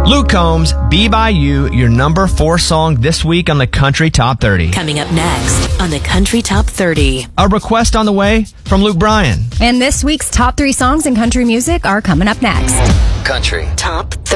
Luke Combs, Be By You, your number 4 song this week on the Country Top 30. Coming up next on the Country Top 30. A request on the way from Luke Bryan. And this week's top 3 songs in country music are coming up next. Country Top 30.